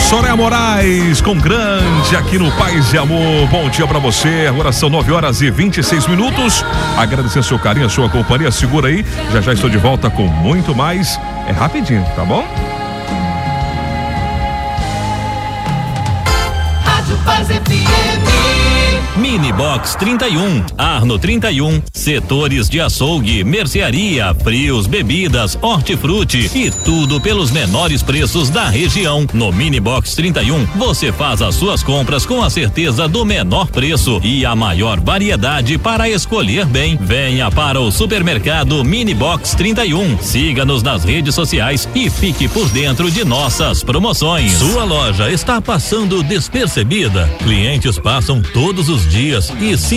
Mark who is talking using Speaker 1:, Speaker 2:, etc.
Speaker 1: Soraya Moraes com Grande aqui no Paz e Amor. Bom dia pra você. Agora são 9h26. Agradecer seu carinho, a sua companhia. Segura aí. Já estou de volta com muito mais. É rapidinho, tá bom?
Speaker 2: Rádio Paz FM.
Speaker 3: Mini Box 31, Arno 31, setores de açougue, mercearia, frios, bebidas, hortifruti e tudo pelos menores preços da região. No Mini Box 31, você faz as suas compras com a certeza do menor preço e a maior variedade para escolher bem. Venha para o supermercado Mini Box 31. Siga-nos nas redes sociais e fique por dentro de nossas promoções. Sua loja está passando despercebida? Clientes passam todos os dias e